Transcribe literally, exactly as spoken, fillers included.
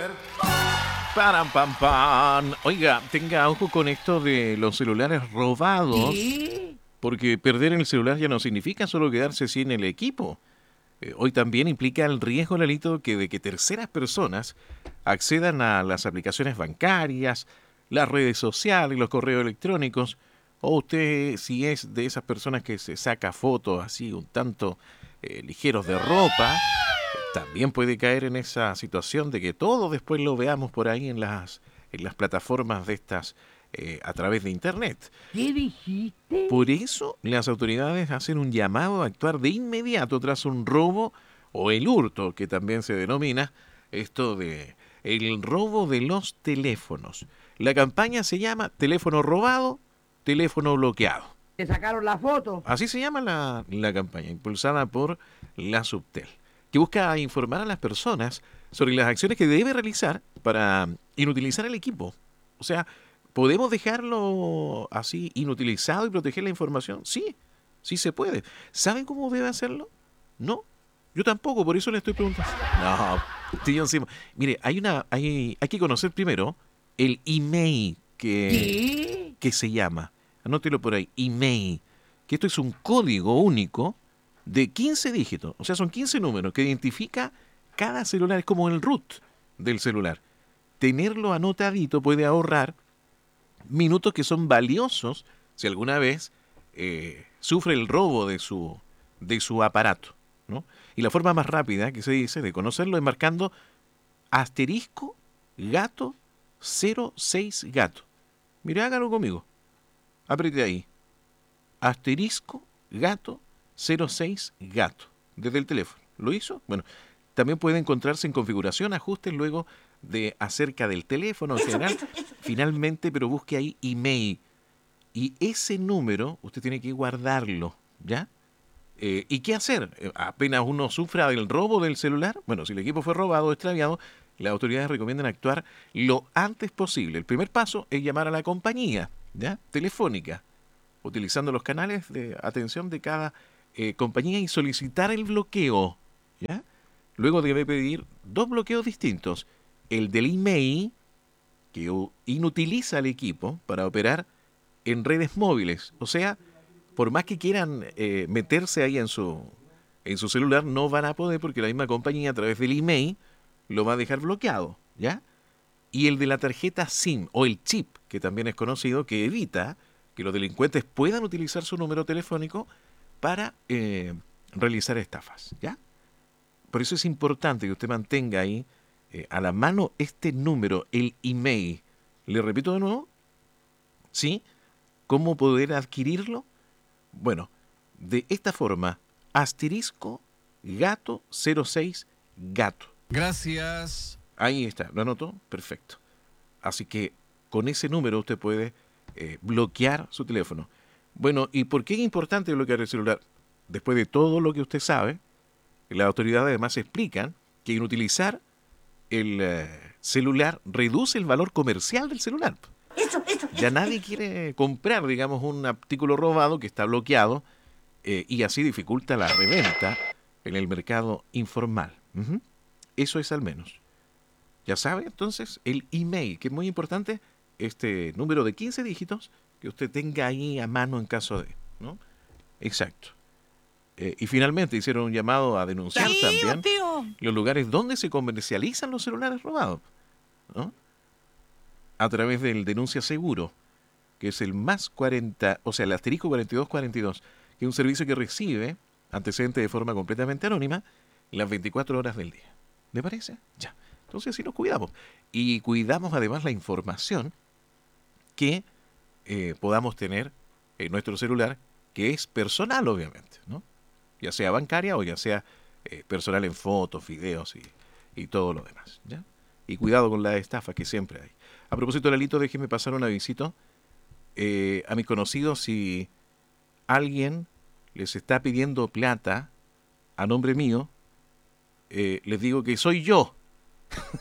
ver. Param, pam, pam. Oiga, tenga ojo con esto de los celulares robados, ¿Qué? porque perder el celular ya no significa solo quedarse sin el equipo. Eh, hoy también implica el riesgo, Lalito, que de que terceras personas accedan a las aplicaciones bancarias, las redes sociales, los correos electrónicos, o usted, si es de esas personas que se saca fotos así un tanto eh, ligeros de ropa, también puede caer en esa situación de que todo después lo veamos por ahí en las, en las plataformas de estas eh, a través de Internet. ¿Qué dijiste? Por eso las autoridades hacen un llamado a actuar de inmediato tras un robo o el hurto, que también se denomina esto de el robo de los teléfonos. La campaña se llama Teléfono robado, teléfono bloqueado. ¿Te sacaron la foto? Así se llama la, la campaña, impulsada por la Subtel, que busca informar a las personas sobre las acciones que debe realizar para inutilizar el equipo. O sea, ¿podemos dejarlo así inutilizado y proteger la información? Sí, sí se puede. ¿Saben cómo debe hacerlo? No, yo tampoco, por eso le estoy preguntando. No, tío, encima. Mire, hay una, hay, hay que conocer primero el email que, ¿Qué? que se llama. Anótelo por ahí, email. Que esto es un código único de quince dígitos. O sea, son quince números que identifica cada celular. Es como el root del celular. Tenerlo anotadito puede ahorrar minutos que son valiosos si alguna vez eh, sufre el robo de su, de su aparato, ¿no? Y la forma más rápida que se dice de conocerlo es marcando asterisco gato cero seis gato. Mire, hágalo conmigo. Apriete ahí. Asterisco gato cero seis gato. Desde el teléfono. ¿Lo hizo? Bueno, también puede encontrarse en configuración, ajustes luego de acerca del teléfono en general. Finalmente, pero busque ahí email. Y ese número usted tiene que guardarlo, ¿ya? Eh, ¿Y qué hacer? Eh, Apenas uno sufra del robo del celular, bueno, si el equipo fue robado o extraviado, las autoridades recomiendan actuar lo antes posible. El primer paso es llamar a la compañía, ¿ya? Telefónica, utilizando los canales de atención de cada eh, compañía y solicitar el bloqueo, ¿ya? Luego debe pedir dos bloqueos distintos. El del email, que u- inutiliza al equipo para operar en redes móviles. O sea, por más que quieran eh, meterse ahí en su, en su celular, no van a poder porque la misma compañía a través del email lo va a dejar bloqueado, ¿ya? Y el de la tarjeta SIM o el chip, que también es conocido, que evita que los delincuentes puedan utilizar su número telefónico para eh, realizar estafas, ¿ya? Por eso es importante que usted mantenga ahí eh, a la mano este número, el email. Le repito de nuevo, ¿sí? ¿Cómo poder adquirirlo? Bueno, de esta forma, asterisco gato cero seis gato. Gracias. Ahí está, ¿lo anotó? Perfecto. Así que con ese número usted puede eh, bloquear su teléfono. Bueno, ¿y por qué es importante bloquear el celular? Después de todo lo que usted sabe, las autoridades además explican que inutilizar el eh, celular reduce el valor comercial del celular. Eso, eso, Ya eso. nadie quiere comprar, digamos, un artículo robado que está bloqueado eh, y así dificulta la reventa en el mercado informal. Ujú. Eso es al menos. Ya sabe, entonces, el email, que es muy importante, este número de quince dígitos que usted tenga ahí a mano en caso de, ¿no? Exacto. Eh, y finalmente hicieron un llamado a denunciar Tío, también tío. los lugares donde se comercializan los celulares robados, ¿no? A través del denuncia seguro, que es el más cuarenta, o sea, el asterisco cuarenta y dos cuarenta y dos, que es un servicio que recibe antecedentes de forma completamente anónima las veinticuatro horas del día. ¿Le parece? Ya. Entonces sí nos cuidamos. Y cuidamos además la información que eh, podamos tener en nuestro celular, que es personal, obviamente, ¿no? Ya sea bancaria o ya sea eh, personal en fotos, videos y, y todo lo demás, ¿ya? Y cuidado con la estafa que siempre hay. A propósito, Lalito, déjeme pasar un avisito eh, a mis conocidos. Si alguien les está pidiendo plata a nombre mío, eh, les digo que soy yo.